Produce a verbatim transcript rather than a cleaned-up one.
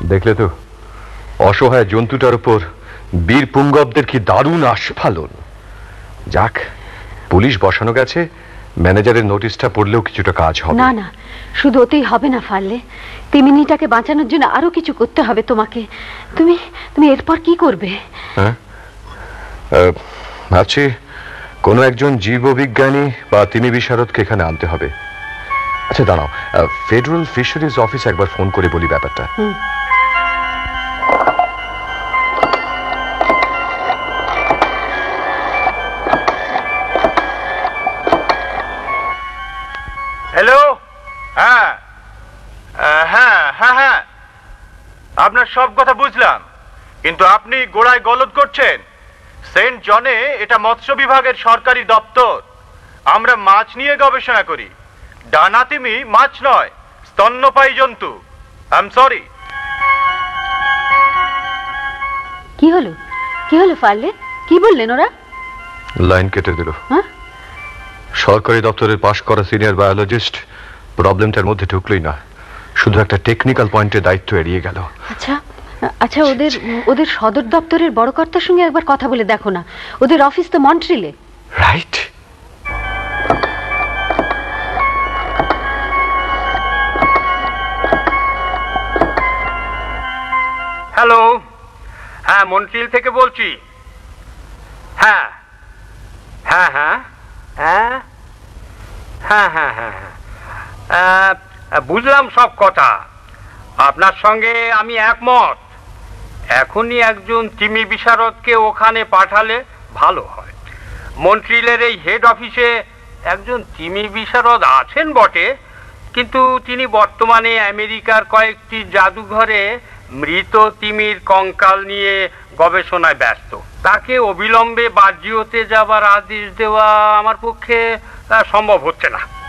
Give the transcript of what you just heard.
দেখলে তো অসহায় জন্তুটার উপর বীর পুঙ্গবদের কি দারুণ আস্ফালন। যাক, পুলিশ বসানো গেছে, ম্যানেজারের নোটিশটা পড়লেও কিছুটা কাজ হবে। না না, শুধু ওতেই হবে না ফারলে, তিমিনিটাকে বাঁচানোর জন্য আরো কিছু করতে হবে তোমাকে। তুমি তুমি এরপর কি করবে? হ্যাঁ, ভাবছি কোনো একজন জীববিজ্ঞানী বা তিমি বিশারদকে এখানে আনতে হবে। আচ্ছা দাঁড়াও, ফেডারেল ফিশারিজ অফিস একবার ফোন করে বলি ব্যাপারটা। হ্যালো। হ্যাঁ হ্যাঁ হ্যাঁ হ্যাঁ আপনার সব কথা বুঝলাম, কিন্তু আপনি গোড়ায় গলদ করছেন। সেন্ট জনে এটা মৎস্য বিভাগের সরকারি দপ্তর। আমরা মাছ নিয়ে গবেষণা করি। ডানা তিমি মাছ নয়, স্তন্যপায়ী জন্তু। I am sorry. কি হলো কি হলো ফারলে, কি বললেন ওরা? লাইন কেটে দিল। সরকারি দপ্তরের পাশ করা সিনিয়র বায়োলজিস্ট প্রবলেমটার মধ্যে ঢুকলই না, শুধু একটা টেকনিক্যাল পয়েন্টে দায়িত্ব এড়িয়ে গেল। আচ্ছা আচ্ছা, ওদের ওদের সদর দপ্তরের বড় কর্তার সঙ্গে একবার কথা বলে দেখো না। ওদের অফিস তো মন্ট্রিলে। রাইট। হ্যালো। হ্যাঁ, মন্ট্রিল থেকে বলছি। হ্যাঁ হ্যাঁ হ্যাঁ হ্যাঁ হ্যাঁ হ্যাঁ হ্যাঁ হ্যাঁ বুঝলাম সব কথা। আপনার সঙ্গে আমি একমত। এখনই একজন তিমি বিশারদকে ওখানে পাঠালে ভালো হয়। মন্ট্রিলের এই হেড অফিসে একজন তিমি বিশারদ আছেন বটে, কিন্তু তিনি বর্তমানে আমেরিকার কয়েকটি জাদুঘরে মৃত তিমির কঙ্কাল নিয়ে গবেষণায় ব্যস্ত। তাকে অবিলম্বে বাহ্যতে যাবার আদেশ দেওয়া আমার পক্ষে সম্ভব হচ্ছে না।